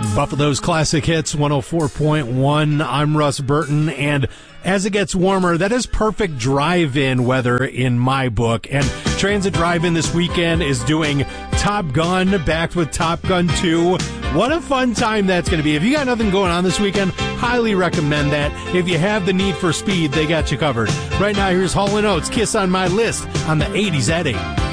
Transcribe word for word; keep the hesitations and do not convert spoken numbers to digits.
Buffalo's Classic Hits, one oh four point one. I'm Russ Burton, and as it gets warmer, that is perfect drive-in weather in my book. And Transit Drive-In this weekend is doing Top Gun, backed with Top Gun two. What a fun time that's going to be. If you got nothing going on this weekend, highly recommend that. If you have the need for speed, they got you covered. Right now, here's Hall and Oates, Kiss on My List on the eighties at eight.